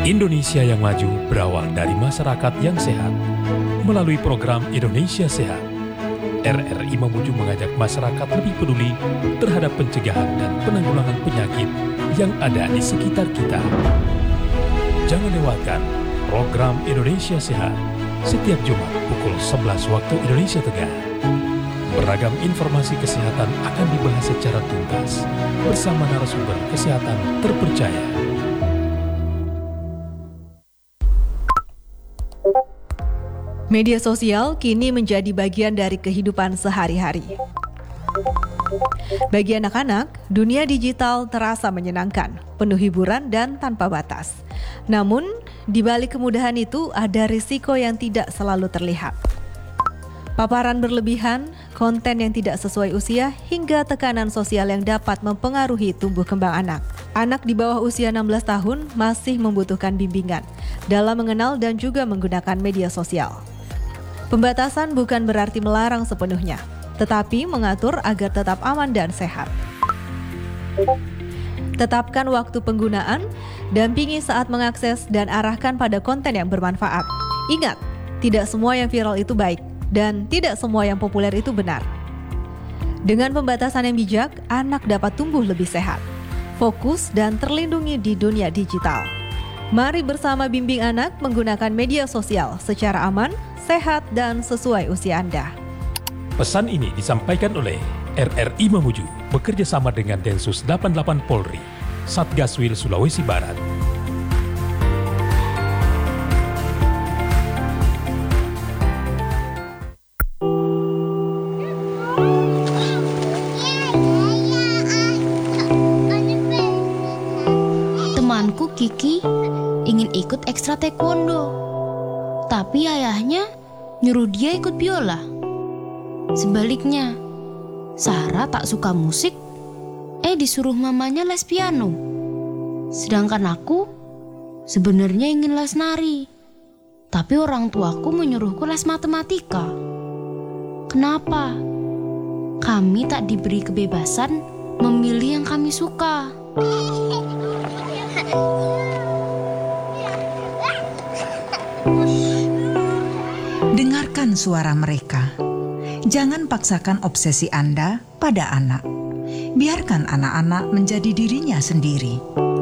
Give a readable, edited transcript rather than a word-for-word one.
Indonesia yang maju berawal dari masyarakat yang sehat. Melalui program Indonesia Sehat, RRI Mamuju mengajak masyarakat lebih peduli terhadap pencegahan dan penanggulangan penyakit yang ada di sekitar kita. Jangan lewatkan program Indonesia Sehat setiap Jumat pukul 11 waktu Indonesia Tengah. Beragam informasi kesehatan akan dibahas secara tuntas bersama narasumber kesehatan terpercaya. Media sosial kini menjadi bagian dari kehidupan sehari-hari. Bagi anak-anak, dunia digital terasa menyenangkan, penuh hiburan dan tanpa batas. Namun, di balik kemudahan itu ada risiko yang tidak selalu terlihat. Paparan berlebihan, konten yang tidak sesuai usia, hingga tekanan sosial yang dapat mempengaruhi tumbuh kembang anak. Anak di bawah usia 16 tahun masih membutuhkan bimbingan dalam mengenal dan juga menggunakan media sosial. Pembatasan bukan berarti melarang sepenuhnya, tetapi mengatur agar tetap aman dan sehat. Tetapkan waktu penggunaan, dampingi saat mengakses dan arahkan pada konten yang bermanfaat. Ingat, tidak semua yang viral itu baik dan tidak semua yang populer itu benar. Dengan pembatasan yang bijak, anak dapat tumbuh lebih sehat, fokus dan terlindungi di dunia digital. Mari bersama bimbing anak menggunakan media sosial secara aman, sehat, dan sesuai usia Anda. Pesan ini disampaikan oleh RRI Mamuju bekerja sama dengan Densus 88 Polri, Satgaswil Sulawesi Barat. Temanku Kiki ingin ikut ekstra taekwondo. Tapi ayahnya nyuruh dia ikut biola. Sebaliknya, Sarah tak suka musik, disuruh mamanya les piano. Sedangkan aku sebenarnya ingin les nari. Tapi orang tuaku menyuruhku les matematika. Kenapa? Kami tak diberi kebebasan memilih yang kami suka. Dengarkan suara mereka. Jangan paksakan obsesi Anda pada anak. Biarkan anak-anak menjadi dirinya sendiri.